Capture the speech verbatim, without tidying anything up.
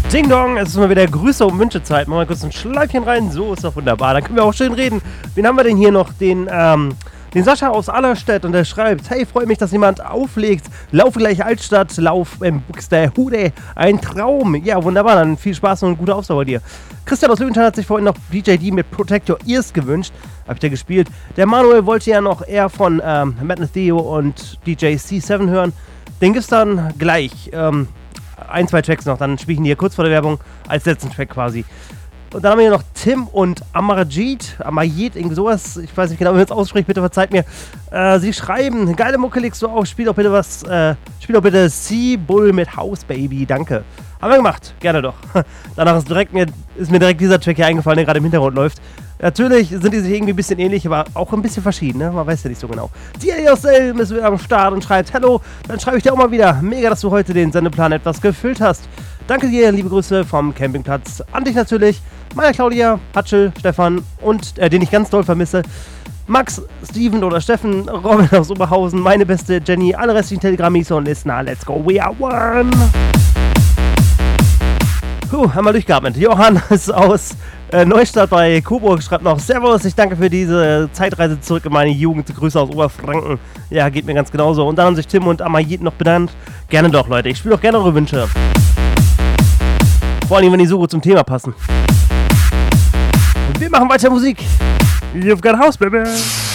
Ding Dong, es ist mal wieder Grüße und Wünschezeit. Machen wir kurz ein Schleifchen rein, so ist doch wunderbar. Dann können wir auch schön reden. Wen haben wir denn hier noch? Den, ähm, den Sascha aus Allerstedt und der schreibt: Hey, freut mich, dass jemand auflegt. Laufe gleich Altstadt, Lauf im Buxtehude. Ein Traum. Ja, wunderbar, dann viel Spaß und gute Ausdauer dir. Christian aus Lübenstein hat sich vorhin noch D J D mit Protect Your Ears gewünscht. Hab ich da gespielt. Der Manuel wollte ja noch eher von ähm, Matt Theo und D J C sieben hören. Den gibt's dann gleich. Ähm, ein, zwei Tracks noch, dann spiele ich ihn hier kurz vor der Werbung als letzten Track quasi. Und dann haben wir hier noch Tim und Amarajit, Amarajit, irgendwie sowas, ich weiß nicht genau, wie man es ausspricht, bitte verzeiht mir. Äh, sie schreiben, geile Mucke legst du auf, spiel doch bitte was, äh, spiel doch bitte Sea-Bull mit House Baby, danke. Haben wir gemacht, gerne doch. Danach ist, direkt mir, ist mir direkt dieser Track hier eingefallen, der gerade im Hintergrund läuft. Natürlich sind die sich irgendwie ein bisschen ähnlich, aber auch ein bisschen verschieden, ne? Man weiß ja nicht so genau. Die A S L ist wieder am Start und schreibt: Hallo, dann schreibe ich dir auch mal wieder. Mega, dass du heute den Sendeplan etwas gefüllt hast. Danke dir, liebe Grüße vom Campingplatz. An dich natürlich, Maja Claudia, Hatschel, Stefan und, äh, den ich ganz doll vermisse, Max, Steven oder Steffen, Robin aus Oberhausen, meine beste Jenny, alle restlichen Telegrammis und Listener. Let's go, we are one! Puh, haben wir durchgeatmet. Johann ist aus äh, Neustadt bei Coburg, schreibt noch: Servus, ich danke für diese Zeitreise zurück in meine Jugend. Grüße aus Oberfranken. Ja, geht mir ganz genauso. Und dann haben sich Tim und Amayit noch benannt. Gerne doch, Leute. Ich spiele auch gerne eure Wünsche. Vor allem, wenn die so gut zum Thema passen. Und wir machen weiter Musik. You've got house, baby.